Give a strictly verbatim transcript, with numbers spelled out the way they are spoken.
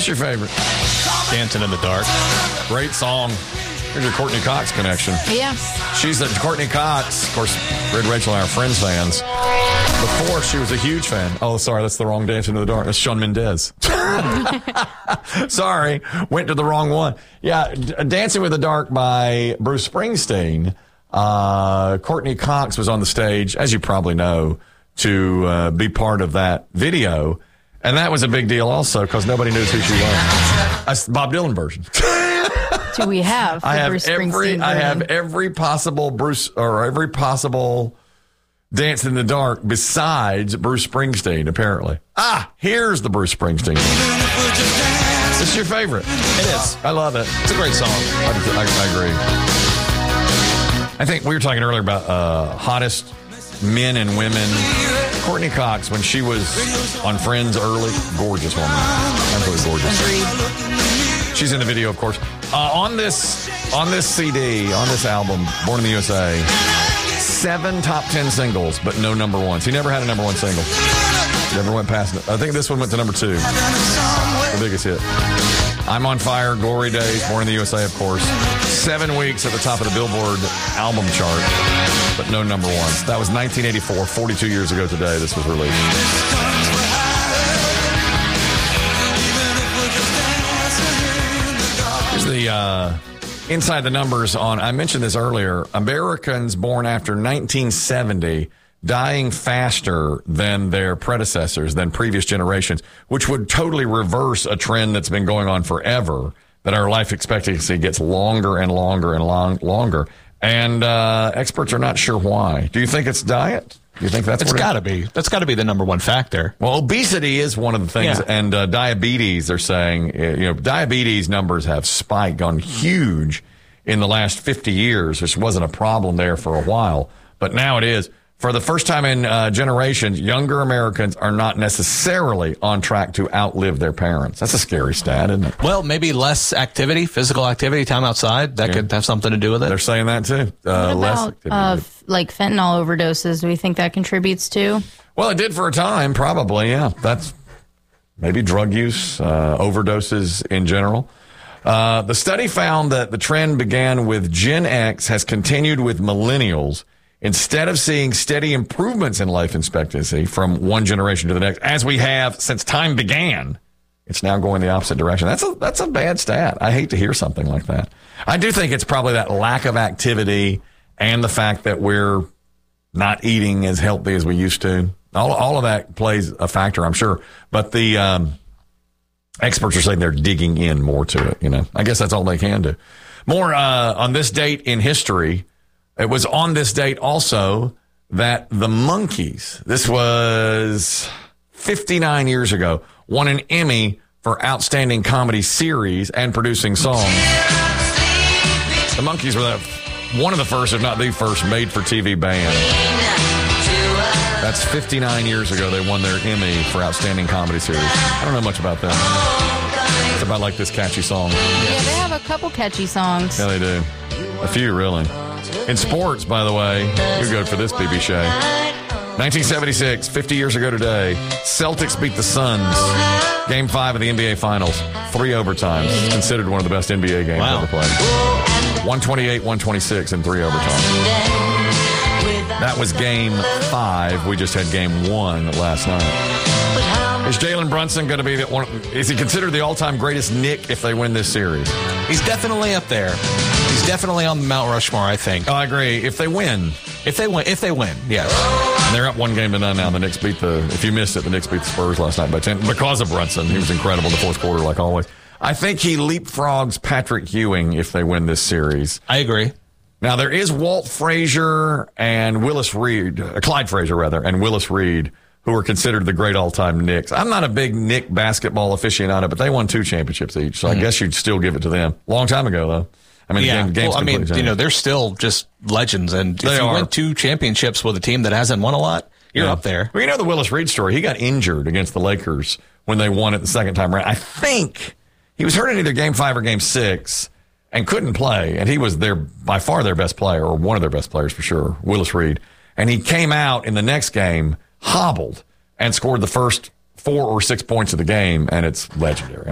What's your favorite? Dancing in the Dark. Great song. Here's your Courtney Cox connection. Yeah. She's a Courtney Cox. Of course, Red Rachel and our Friends fans. Before, she was a huge fan. Oh, sorry, that's the wrong Dancing in the Dark. That's Shawn Mendes. Sorry, went to the wrong one. Yeah, D- Dancing with the Dark by Bruce Springsteen. Uh, Courtney Cox was on the stage, as you probably know, to uh, be part of that video. And that was a big deal also because nobody knew who she was. That's the Bob Dylan version. Do we have? I have Bruce every Springsteen I have version? every possible Bruce or every possible Dance in the Dark besides Bruce Springsteen, apparently. Ah, here's the Bruce Springsteen. This is your favorite. It is. I love it. It's a great song. I, I, I agree. I think we were talking earlier about uh, hottest men and women. Courtney Cox, when she was on Friends early, gorgeous woman. Absolutely gorgeous. Agreed. She's in the video, of course. Uh, on this on this C D, on this album, Born in the U S A, seven top ten singles, but no number ones. He never had a number one single. Never went past it. I think this one went to number two. The biggest hit. I'm on Fire, Glory Days, Born in the U S A, of course. Seven weeks at the top of the Billboard album chart, but no number ones. That was nineteen eighty-four, forty-two years ago today this was released. Here's the uh, inside the numbers on, I mentioned this earlier, Americans born after nineteen seventy dying faster than their predecessors, than previous generations, which would totally reverse a trend that's been going on forever, that our life expectancy gets longer and longer and long, longer. And uh, experts are not sure why. Do you think it's diet? Do you think that's It's what got to be. That's got to be the number one factor. Well, obesity is one of the things, Yeah. and uh, diabetes, they're saying, uh, you know, diabetes numbers have spiked, gone huge in the last fifty years, which wasn't a problem there for a while, but now it is. For the first time in uh, generations, younger Americans are not necessarily on track to outlive their parents. That's a scary stat, isn't it? Well, maybe less activity, physical activity, time outside. That Yeah. could have something to do with it. They're saying that too. Uh, What less about activity. uh, f- like fentanyl overdoses? Do we think that contributes too? Well, it did for a time, probably, yeah. That's maybe drug use, uh, overdoses in general. Uh, the study found that the trend began with Gen X, has continued with millennials. Instead of seeing steady improvements in life expectancy from one generation to the next, as we have since time began, it's now going the opposite direction. That's a that's a bad stat. I hate to hear something like that. I do think it's probably that lack of activity and the fact that we're not eating as healthy as we used to. All all of that plays a factor, I'm sure. But the um, experts are saying they're digging in more to it. You know, I guess that's all they can do. More uh, on this date in history. It was on this date also that the Monkees, this was fifty-nine years ago, won an Emmy for Outstanding Comedy Series and Producing Songs. The Monkees were the, one of the first, if not the first, made-for-T V band. That's fifty-nine years ago they won their Emmy for Outstanding Comedy Series. I don't know much about them. It's about like this catchy song. Yeah, they have a couple catchy songs. Yeah, they do. A few, really. In sports, by the way, you're good for this, B B Shea. nineteen seventy-six, fifty years ago today, Celtics beat the Suns. Game five of the N B A Finals. Three overtimes. It's considered one of the best N B A games Wow. ever played. one twenty-eight, one twenty-six in three overtimes. That was game five. We just had game one last night. Is Jalen Brunson going to be the one? Is he considered the all-time greatest Knick if they win this series? He's definitely up there. He's definitely on Mount Rushmore, I think. Oh, I agree. If they win. If they win, if they win, yes. And they're up one game to none now. The Knicks beat the, if you missed it, the Knicks beat the Spurs last night by ten because of Brunson. He was incredible in the fourth quarter, like always. I think he leapfrogs Patrick Ewing if they win this series. I agree. Now, there is Walt Frazier and Willis Reed, uh, Clyde Frazier, rather, and Willis Reed, who are considered the great all-time Knicks. I'm not a big Knick basketball aficionado, but they won two championships each, so mm-hmm. I guess you'd still give it to them. Long time ago, though. I mean, yeah. game, game's well, I mean, completely you know, changed. they're still just legends, and They if you are. win two championships with a team that hasn't won a lot, you're Yeah. up there. Well, you know the Willis Reed story. He got injured against the Lakers when they won it the second time around. I think he was hurt in either game five or game six and couldn't play. And he was their, by far their best player, or one of their best players for sure, Willis Reed. And he came out in the next game hobbled and scored the first four or six points of the game, and it's legendary.